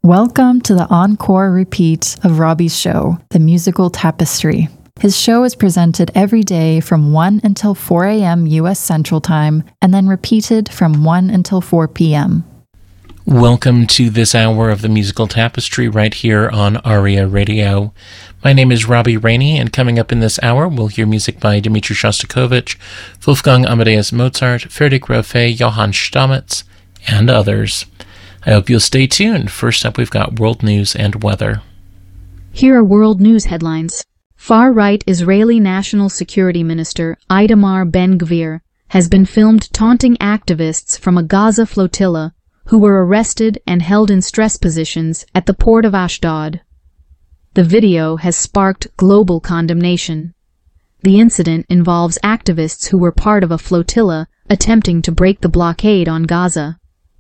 Welcome to the encore repeat of Robbie's show, The Musical Tapestry. His show is presented every day from 1 until 4 a.m. U.S. Central Time, and then repeated from 1 until 4 p.m. Welcome to this hour of The Musical Tapestry right here on ARIA Radio. My name is Robbie Rainey, and coming up in this hour, we'll hear music by Dmitri Shostakovich, Wolfgang Amadeus Mozart, Frédéric Raffet, Johann Stamitz, and others. I hope you'll stay tuned. First up, we've got world news and weather. Here are world news headlines. Far-right Israeli National Security Minister Itamar Ben-Gvir has been filmed taunting activists from a Gaza flotilla who were arrested and held in stress positions at the port of Ashdod. The video has sparked global condemnation. The incident involves activists who were part of a flotilla attempting to break the blockade on Gaza.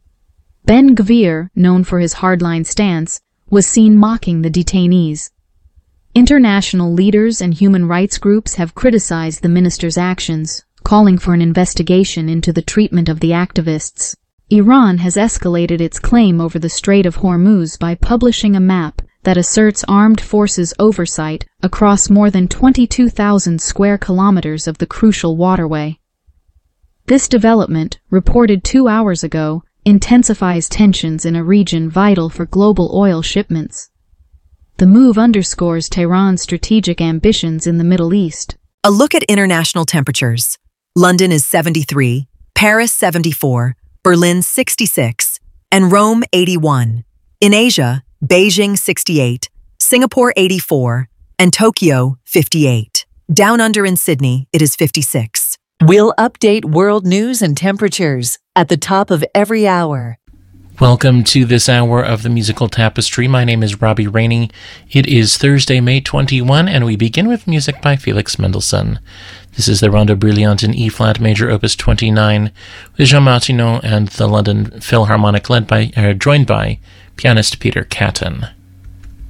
Ben-Gvir, known for his hardline stance, was seen mocking the detainees. International leaders and human rights groups have criticized the minister's actions, calling for an investigation into the treatment of the activists. Iran has escalated its claim over the Strait of Hormuz by publishing a map that asserts armed forces oversight across more than 22,000 square kilometers of the crucial waterway. This development, reported 2 hours ago, intensifies tensions in a region vital for global oil shipments. The move underscores Tehran's strategic ambitions in the Middle East. A look at international temperatures. London is 73, Paris 74, Berlin 66, and Rome 81. In Asia, Beijing 68, Singapore 84, and Tokyo 58. Down under in Sydney, it is 56. We'll update world news and temperatures at the top of every hour. Welcome to this hour of The Musical Tapestry. My name is Robbie Rainey. It is Thursday, May 21, and we begin with music by Felix Mendelssohn. This is the Rondo Brilliant in E-flat major opus 29 with Jean Martineau and the London Philharmonic joined by pianist Peter Catton.